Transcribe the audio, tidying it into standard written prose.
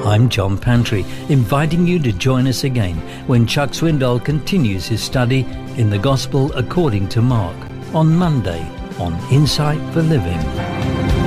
I'm John Pantry, inviting you to join us again when Chuck Swindoll continues his study in the Gospel according to Mark on Monday on Insight for Living.